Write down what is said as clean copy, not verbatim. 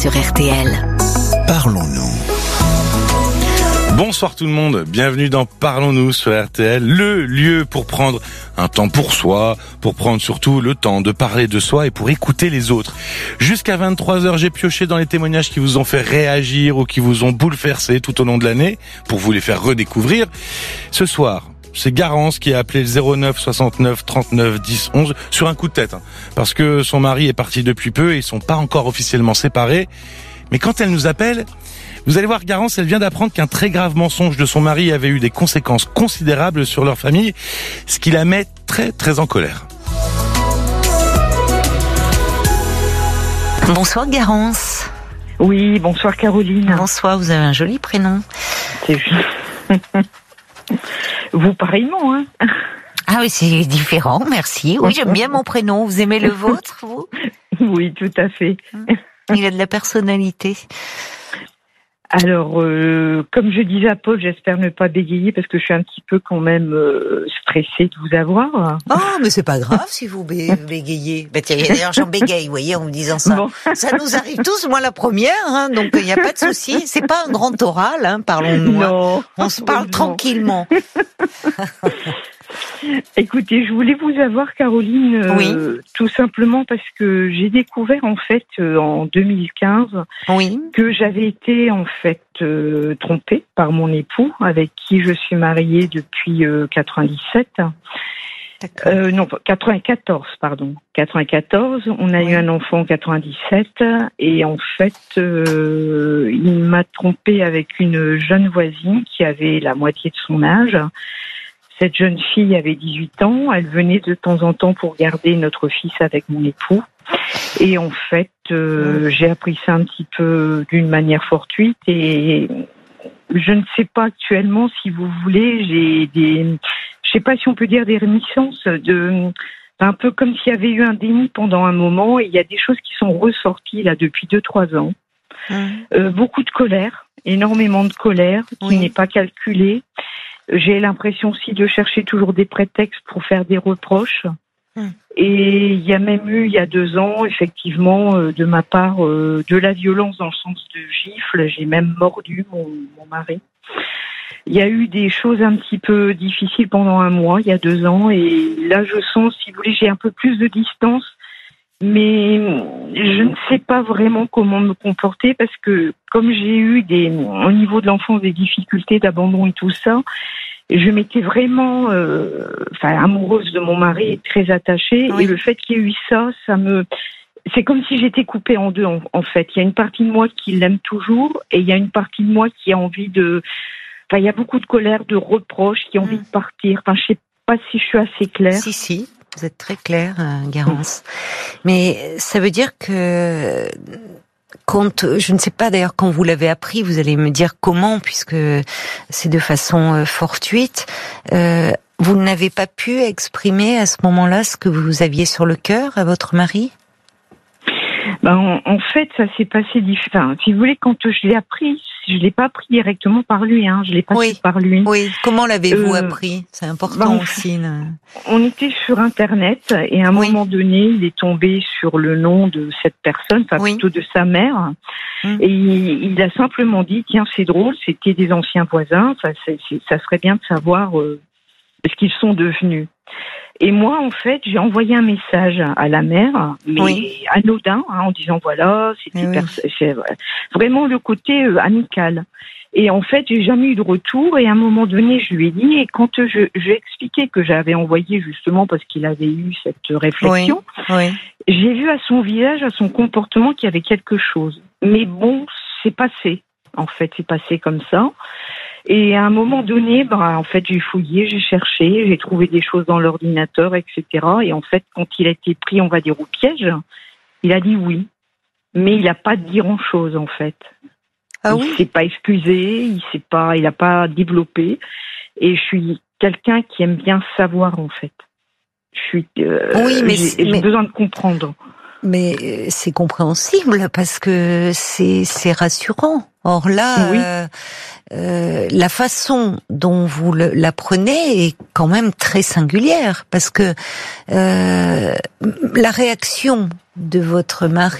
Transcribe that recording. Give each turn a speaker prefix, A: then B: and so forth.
A: sur RTL.
B: Parlons-nous.
C: Bonsoir tout le monde, bienvenue dans Parlons-nous sur RTL, le lieu pour prendre un temps pour soi, pour prendre surtout le temps de parler de soi et pour écouter les autres. Jusqu'à 23h, j'ai pioché dans les témoignages qui vous ont fait réagir ou qui vous ont bouleversé tout au long de l'année, pour vous les faire redécouvrir. Ce soir, c'est Garance qui a appelé le 09 69 39 10 11 sur un coup de tête, parce que son mari est parti depuis peu et ils sont pas encore officiellement séparés. Mais quand elle nous appelle, vous allez voir, Garance, elle vient d'apprendre qu'un très grave mensonge de son mari avait eu des conséquences considérables sur leur famille, ce qui la met très très en colère.
D: Bonsoir Garance.
E: Oui, bonsoir Caroline.
D: Bonsoir, vous avez un joli prénom.
E: C'est juste... Vous pareillement, hein.
D: Ah oui, c'est différent, merci. Oui, j'aime bien mon prénom. Vous aimez le vôtre, vous ?
E: Oui, tout à fait.
D: Il a de la personnalité.
E: Alors, comme je disais à Paul, j'espère ne pas bégayer parce que je suis un petit peu quand même stressée de vous avoir.
D: Oh, mais c'est pas grave si vous bégayez. Bah, tiens, d'ailleurs, j'en bégaye, vous voyez, en me disant ça. Bon. Ça nous arrive tous, moi la première, hein, donc il n'y a pas de souci. C'est pas un grand oral, hein, parlons-nous.
E: Non.
D: Hein. On se parle tranquillement.
E: Écoutez, je voulais vous avoir, Caroline,
D: oui.
E: Tout simplement parce que j'ai découvert en fait en 2015
D: oui.
E: que j'avais été en fait trompée par mon époux avec qui je suis mariée depuis 97. Non, 94, pardon. 94, on a eu un enfant en 97 et en fait, il m'a trompée avec une jeune voisine qui avait la moitié de son âge. Cette jeune fille avait 18 ans, elle venait de temps en temps pour garder notre fils avec mon époux. Et en fait, j'ai appris ça un petit peu d'une manière fortuite et je ne sais pas actuellement, si vous voulez, je sais pas si on peut dire des réminiscences un peu comme s'il y avait eu un déni pendant un moment et il y a des choses qui sont ressorties là depuis 2-3 ans. Beaucoup de colère, énormément de colère qui n'est pas calculée. J'ai l'impression aussi de chercher toujours des prétextes pour faire des reproches. Et il y a même eu, il y a 2 ans, effectivement, de ma part, de la violence dans le sens de gifles. J'ai même mordu mon mari. Il y a eu des choses un petit peu difficiles pendant un mois, il y a 2 ans. Et là, je sens, si vous voulez, j'ai un peu plus de distance. Mais je ne sais pas vraiment comment me comporter parce que comme j'ai eu au niveau de l'enfance des difficultés d'abandon et tout ça, je m'étais vraiment amoureuse de mon mari et très attachée. Oui. Et le fait qu'il y ait eu ça, c'est comme si j'étais coupée en deux en fait. Il y a une partie de moi qui l'aime toujours et il y a une partie de moi qui a envie il y a beaucoup de colère, de reproches, qui a envie de partir. Je sais pas si je suis assez claire.
D: Si. Vous êtes très claire, Garance. Mais ça veut dire que je ne sais pas d'ailleurs quand vous l'avez appris, vous allez me dire comment, puisque c'est de façon fortuite. Vous n'avez pas pu exprimer à ce moment-là ce que vous aviez sur le cœur à votre mari ?
E: En fait, ça s'est passé différent. Si vous voulez, quand je l'ai appris, je l'ai pas appris directement par lui, je l'ai pas appris par lui.
D: Oui. Comment l'avez-vous appris ? C'est important aussi.
E: On était sur Internet et à un moment donné, il est tombé sur le nom de cette personne, plutôt de sa mère, et il a simplement dit tiens, c'est drôle, c'était des anciens voisins, ça serait bien de savoir ce qu'ils sont devenus. Et moi, en fait, j'ai envoyé un message à la mère, mais anodin, en disant voilà, c'est vraiment le côté amical. Et en fait, j'ai jamais eu de retour. Et à un moment donné, je lui ai dit, et quand j'ai expliqué que j'avais envoyé justement parce qu'il avait eu cette réflexion, j'ai vu à son visage, à son comportement qu'il y avait quelque chose. Mais bon, c'est passé. En fait, c'est passé comme ça. Et à un moment donné, en fait, j'ai fouillé, j'ai cherché, j'ai trouvé des choses dans l'ordinateur, etc. Et en fait, quand il a été pris, on va dire, au piège, il a dit oui. Mais il n'a pas dit grand-chose, en fait. Il s'est pas excusé, il n'a pas développé. Et je suis quelqu'un qui aime bien savoir, en fait. J'ai besoin de comprendre.
D: Mais c'est compréhensible parce que c'est rassurant. Or là, la façon dont vous l'apprenez est quand même très singulière parce que la réaction de votre mari